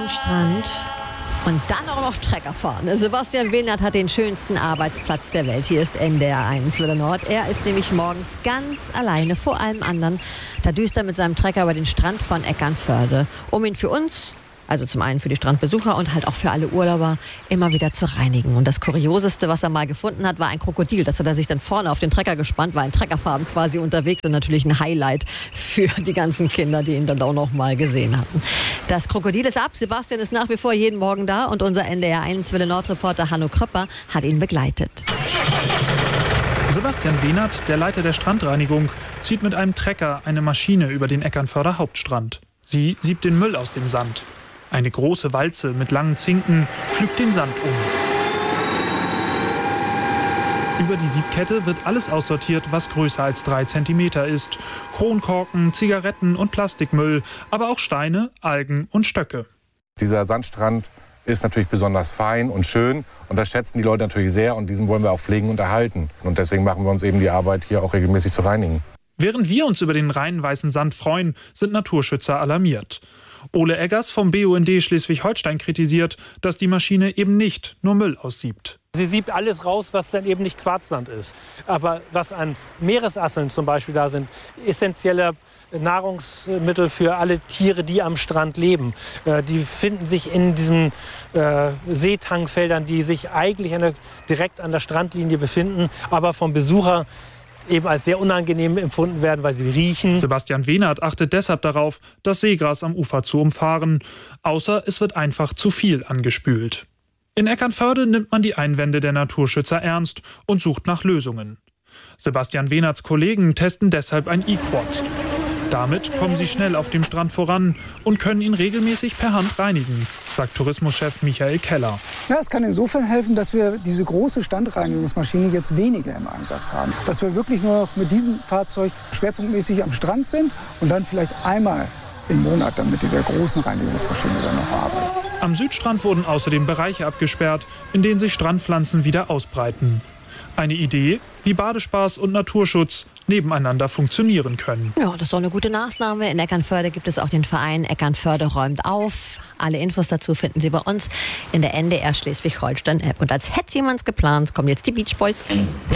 Sandstrand und dann auch noch Trecker fahren. Sebastian Wehnert hat den schönsten Arbeitsplatz der Welt. Hier ist NDR 1 Welle Nord. Er ist nämlich morgens ganz alleine vor allem anderen. Da düst er mit seinem Trecker über den Strand von Eckernförde, um ihn für uns, also zum einen für die Strandbesucher und halt auch für alle Urlauber, immer wieder zu reinigen. Und das Kurioseste, was er mal gefunden hat, war ein Krokodil. Das hat er sich dann vorne auf den Trecker gespannt, war in Treckerfarben quasi unterwegs und natürlich ein Highlight für die ganzen Kinder, die ihn dann auch noch mal gesehen hatten. Das Krokodil ist ab. Sebastian ist nach wie vor jeden Morgen da und unser NDR 1 Welle Nord Reporter Hanno Kröpper hat ihn begleitet. Sebastian Wehnert, der Leiter der Strandreinigung, zieht mit einem Trecker eine Maschine über den Eckernförder Hauptstrand. Sie siebt den Müll aus dem Sand. Eine große Walze mit langen Zinken pflügt den Sand um. Über die Siebkette wird alles aussortiert, was größer als 3 Zentimeter ist. Kronkorken, Zigaretten und Plastikmüll, aber auch Steine, Algen und Stöcke. Dieser Sandstrand ist natürlich besonders fein und schön und das schätzen die Leute natürlich sehr und diesen wollen wir auch pflegen und erhalten. Und deswegen machen wir uns eben die Arbeit, hier auch regelmäßig zu reinigen. Während wir uns über den reinen weißen Sand freuen, sind Naturschützer alarmiert. Ole Eggers vom BUND Schleswig-Holstein kritisiert, dass die Maschine eben nicht nur Müll aussiebt. Sie siebt alles raus, was dann eben nicht Quarzsand ist. Aber was an Meeresasseln zum Beispiel da sind, essentielle Nahrungsmittel für alle Tiere, die am Strand leben. Die finden sich in diesen Seetangfeldern, die sich eigentlich direkt an der Strandlinie befinden, aber vom Besucher eben als sehr unangenehm empfunden werden, weil sie riechen. Sebastian Wehnert achtet deshalb darauf, das Seegras am Ufer zu umfahren. Außer es wird einfach zu viel angespült. In Eckernförde nimmt man die Einwände der Naturschützer ernst und sucht nach Lösungen. Sebastian Wehnerts Kollegen testen deshalb ein E-Quad. Damit kommen sie schnell auf dem Strand voran und können ihn regelmäßig per Hand reinigen, sagt Tourismuschef Michael Keller. Ja, es kann insofern helfen, dass wir diese große Standreinigungsmaschine jetzt weniger im Einsatz haben. Dass wir wirklich nur noch mit diesem Fahrzeug schwerpunktmäßig am Strand sind und dann vielleicht einmal im Monat dann mit dieser großen Reinigungsmaschine dann noch arbeiten. Am Südstrand wurden außerdem Bereiche abgesperrt, in denen sich Strandpflanzen wieder ausbreiten. Eine Idee, wie Badespaß und Naturschutz nebeneinander funktionieren können. Ja, das ist doch eine gute Maßnahme. In Eckernförde gibt es auch den Verein Eckernförde räumt auf. Alle Infos dazu finden Sie bei uns in der NDR Schleswig-Holstein App. Und als hätte jemand geplant, kommen jetzt die Beach Boys.